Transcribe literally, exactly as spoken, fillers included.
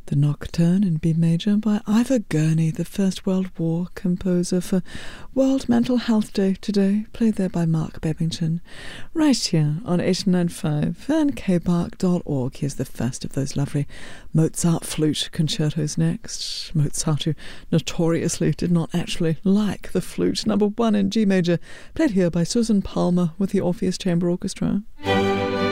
The Nocturne in B major by Ivor Gurney, the First World War composer, for World Mental Health Day today, played there by Mark Bebbington, right here on eighty-nine point five and k park dot org. Here's the first of those lovely Mozart flute concertos next. Mozart, who notoriously did not actually like the flute, number one in G major, played here by Susan Palmer with the Orpheus Chamber Orchestra.